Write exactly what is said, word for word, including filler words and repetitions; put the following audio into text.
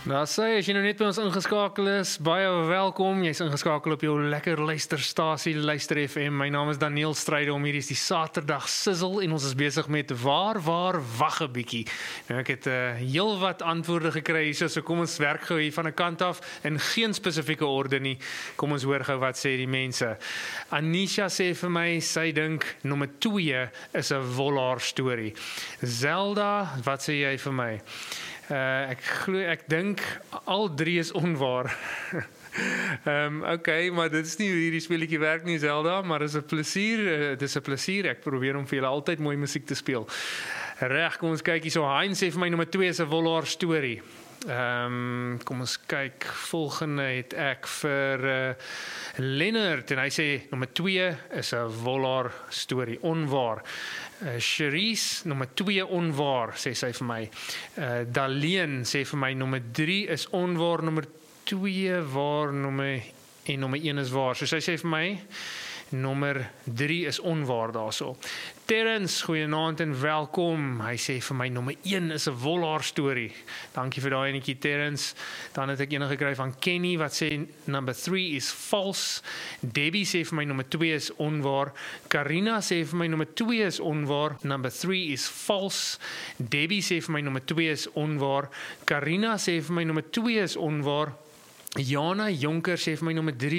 Daar sê, as jy nou net by ons ingeskakel is, baie welkom. Jy's ingeskakel op jou lekker luisterstasie, Luister F M. My naam is Daniel Strydom. Hier is die Saterdag Sizzle en ons is besig met waar, waar, wag 'n bietjie. Nou ek het uh, heel wat antwoorde gekry hier, so kom ons werk gou hier van 'n kant af in geen spesifieke orde nie. Kom ons hoor gou wat sê die mense. Anisha sê vir my, sy dink nommer twee is 'n Wollaar storie. Zelda, wat sê jy vir my? Uh, ek glo, ek dink al drie is onwaar. um, Oké, okay, maar dit is nie hoe hierdie speletjie werk nie, Zelda, maar dit is 'n plesier, uh, dit is 'n plesier. Ek probeer om vir julle altyd mooi musiek te speel. Reg, kom ons kyk hier so. Hein sê vir my nommer twee is 'n Wollaar storie. Um, kom ons kyk, volgende het ek vir uh, Lennard, en hy sê nommer twee is 'n Wollaar storie, onwaar. Uh, Cherise, nommer twee onwaar, sê sy vir my. Uh, Daleen sê vir my nommer drie is onwaar, nommer twee waar, nommer en nommer een is waar. So sy sê vir my nommer drie is onwaar daarso. Terrence, goeienaand en welkom. Hy sê vir my nommer een is 'n Wollaar storie. Dankie vir daai enetjie, Terrence. Dan het ek een gekry van Kenny wat sê number three is false. Debbie sê vir my nommer twee is onwaar. Karina sê vir my nommer twee is onwaar. Number three is false. Debbie sê vir my nommer twee is onwaar. Karina sê vir my nommer twee is onwaar. Jana Jonker sê vir my nommer drie